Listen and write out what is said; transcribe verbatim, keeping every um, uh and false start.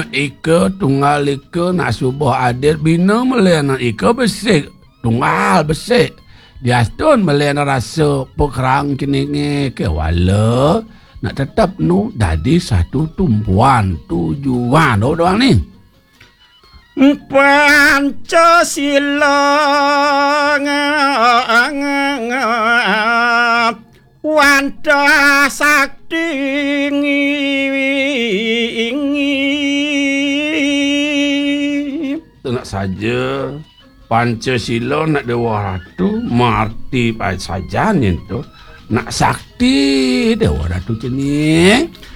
Ika tunggal ika nak subuh adil bina melian ika besik tunggal besik diastun melian rasa pekerang kini ke wala nak tetap nu jadi satu tumpuan tujuan oh doang ni Pancasila wanda sakti nak saja Pancasila nak dewa ratu marti pai saja ni tu nak sakti dewa ratu ceni